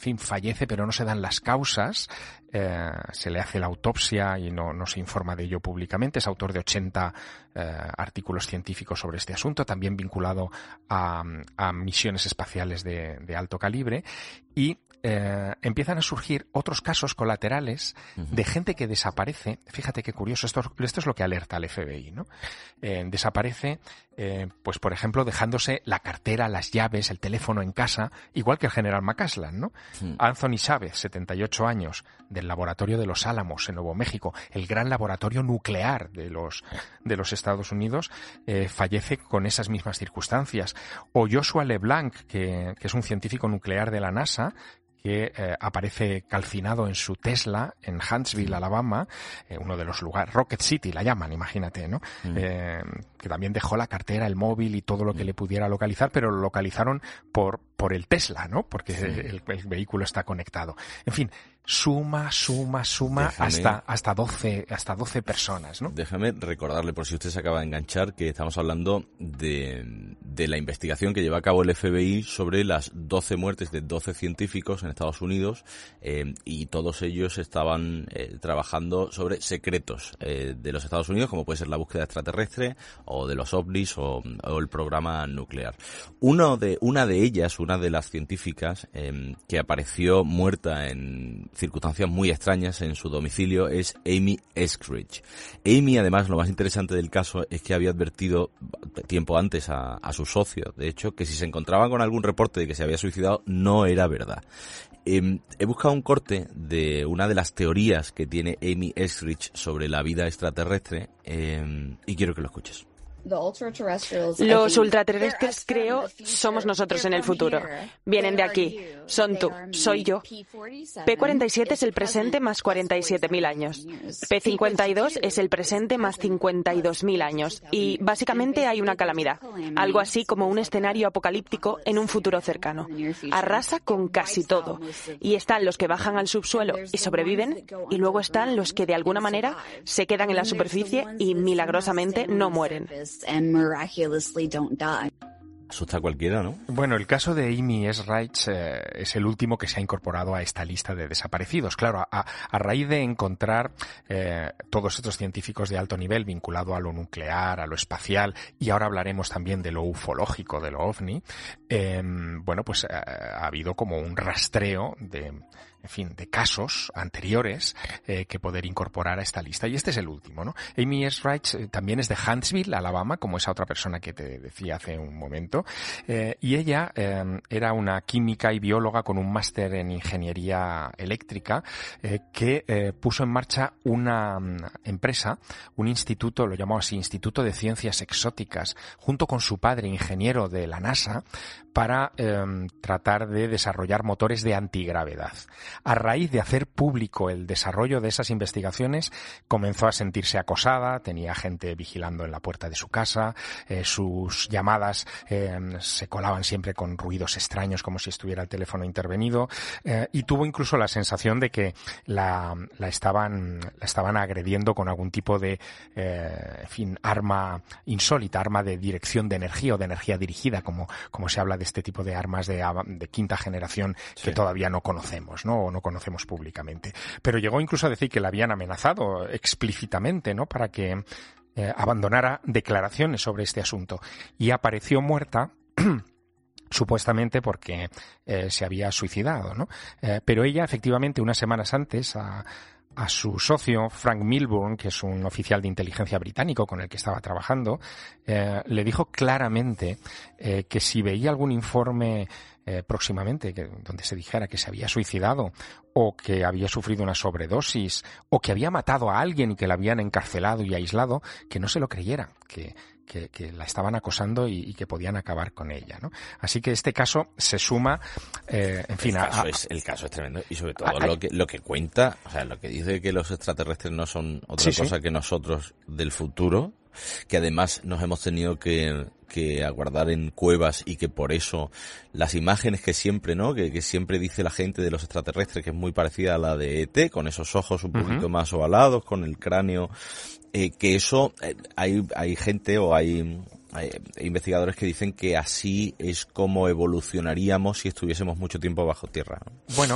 fin, fallece, pero no se dan las causas. Se le hace la autopsia y no se informa de ello públicamente. Es autor de 80 artículos científicos sobre este asunto, también vinculado a misiones espaciales de alto calibre. Y empiezan a surgir otros casos colaterales de gente que desaparece. Fíjate qué curioso, esto es lo que alerta al FBI, ¿no? Desaparece, pues por ejemplo, dejándose la cartera, las llaves, el teléfono en casa, igual que el general McCasland, ¿no? Anthony Chávez, 78 años, del laboratorio de Los Álamos, en Nuevo México, el gran laboratorio nuclear de los Estados Unidos, fallece con esas mismas circunstancias. O Joshua LeBlanc, que es un científico nuclear de la NASA, que aparece calcinado en su Tesla en Huntsville, Alabama, uno de los lugares, Rocket City la llaman, imagínate, ¿no? Que también dejó la cartera, el móvil y todo lo que le pudiera localizar, pero lo localizaron por el Tesla, ¿no? Porque el vehículo está conectado. En fin, suma hasta 12 personas, ¿no? Déjame recordarle, por si usted se acaba de enganchar, que estamos hablando de la investigación que lleva a cabo el FBI sobre las 12 muertes de 12 científicos en Estados Unidos, y todos ellos estaban trabajando sobre secretos de los Estados Unidos, como puede ser la búsqueda extraterrestre o de los ovnis o el programa nuclear. Una de ellas, una de las científicas que apareció muerta en circunstancias muy extrañas en su domicilio, es Amy Eskridge. Amy, además, lo más interesante del caso es que había advertido tiempo antes a su socio, de hecho, que si se encontraban con algún reporte de que se había suicidado, no era verdad. He buscado un corte de una de las teorías que tiene Amy Eskridge sobre la vida extraterrestre, y quiero que lo escuches. Los ultraterrestres, creo, somos nosotros en el futuro. Vienen de aquí. Son tú. Soy yo. P-47 es el presente más 47.000 años. P-52 es el presente más 52.000 años. Y básicamente hay una calamidad. Algo así como un escenario apocalíptico en un futuro cercano. Arrasa con casi todo. Y están los que bajan al subsuelo y sobreviven. Y luego están los que de alguna manera se quedan en la superficie y milagrosamente no mueren. And miraculously don't die. Asusta a cualquiera, ¿no? Bueno, el caso de Amy Eskridge es el último que se ha incorporado a esta lista de desaparecidos. Claro, a raíz de encontrar todos estos científicos de alto nivel vinculado a lo nuclear, a lo espacial, y ahora hablaremos también de lo ufológico, de lo ovni, bueno, pues ha habido como un rastreo de casos anteriores que poder incorporar a esta lista. Y este es el último, ¿no? Amy Eskridge también es de Huntsville, Alabama, como esa otra persona que te decía hace un momento. Y ella era una química y bióloga con un máster en ingeniería eléctrica que puso en marcha una empresa, un instituto, lo llamamos así, Instituto de Ciencias Exóticas, junto con su padre, ingeniero de la NASA, para tratar de desarrollar motores de antigravedad. A raíz de hacer público el desarrollo de esas investigaciones, comenzó a sentirse acosada, tenía gente vigilando en la puerta de su casa, sus llamadas se colaban siempre con ruidos extraños, como si estuviera el teléfono intervenido, y tuvo incluso la sensación de que la estaban agrediendo con algún tipo de arma insólita, arma de dirección de energía o de energía dirigida, como se habla de este tipo de armas de quinta generación que todavía no conocemos, ¿no? O no conocemos públicamente. Pero llegó incluso a decir que la habían amenazado explícitamente, ¿no? Para que abandonara declaraciones sobre este asunto. Y apareció muerta supuestamente porque se había suicidado, ¿no? Pero ella, efectivamente, unas semanas antes, a su socio, Frank Milburn, que es un oficial de inteligencia británico con el que estaba trabajando, le dijo claramente que si veía algún informe próximamente donde se dijera que se había suicidado o que había sufrido una sobredosis o que había matado a alguien y que la habían encarcelado y aislado, que no se lo creyera, que la estaban acosando y que podían acabar con ella, ¿no? Así que este caso se suma, en fin, el caso es tremendo, y sobre todo lo que cuenta, o sea, lo que dice que los extraterrestres no son otra cosa que nosotros del futuro, que además nos hemos tenido que aguardar en cuevas, y que por eso las imágenes que siempre, ¿no? Que siempre dice la gente de los extraterrestres, que es muy parecida a la de ET, con esos ojos un poquito más ovalados, con el cráneo, que eso hay gente o hay investigadores que dicen que así es como evolucionaríamos si estuviésemos mucho tiempo bajo tierra, ¿no? Bueno,